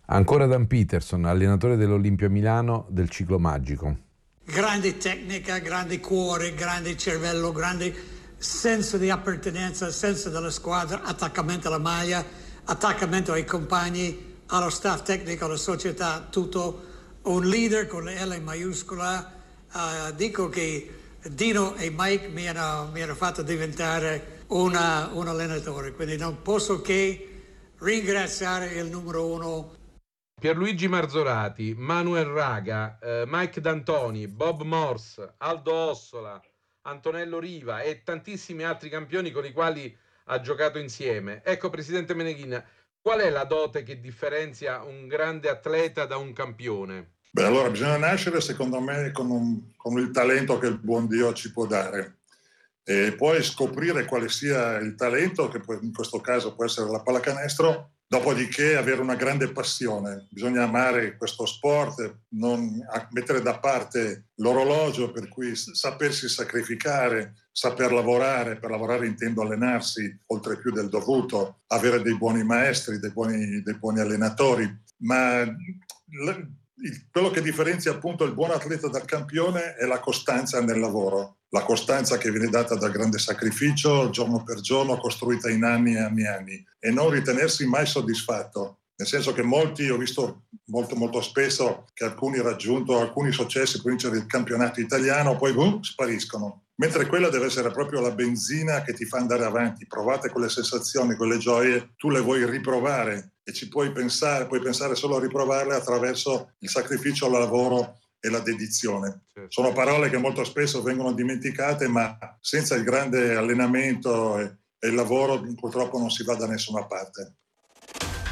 Ancora Dan Peterson, allenatore dell'Olimpia Milano del ciclo magico. Grande tecnica, grande cuore, grande cervello, grande senso di appartenenza, senso della squadra, attaccamento alla maglia, attaccamento ai compagni, allo staff tecnico, alla società, tutto. Un leader con la L maiuscola. Dico che Dino e Mike mi hanno fatto diventare un allenatore, quindi non posso che ringraziare il numero uno. Pierluigi Marzorati, Manuel Raga, Mike D'Antoni, Bob Morse, Aldo Ossola, Antonello Riva e tantissimi altri campioni con i quali ha giocato insieme. Ecco, Presidente Meneghina, qual è la dote che differenzia un grande atleta da un campione? Beh, allora bisogna nascere, secondo me, con il talento che il buon Dio ci può dare. E poi scoprire quale sia il talento, che in questo caso può essere la pallacanestro, dopodiché avere una grande passione. Bisogna amare questo sport, non mettere da parte l'orologio, per cui sapersi sacrificare, saper lavorare. Per lavorare intendo allenarsi oltre più del dovuto, avere dei buoni maestri, dei buoni allenatori. Ma quello che differenzia appunto il buon atleta dal campione è la costanza nel lavoro, la costanza che viene data dal grande sacrificio giorno per giorno, costruita in anni e anni e anni, e non ritenersi mai soddisfatto. Nel senso che molti, ho visto molto spesso che alcuni raggiunto alcuni successi per vincere il campionato italiano, poi spariscono. Mentre quella deve essere proprio la benzina che ti fa andare avanti. Provate quelle sensazioni, quelle gioie, tu le vuoi riprovare e ci puoi pensare solo a riprovarle attraverso il sacrificio, il lavoro e la dedizione. Sono parole che molto spesso vengono dimenticate, ma senza il grande allenamento e il lavoro purtroppo non si va da nessuna parte.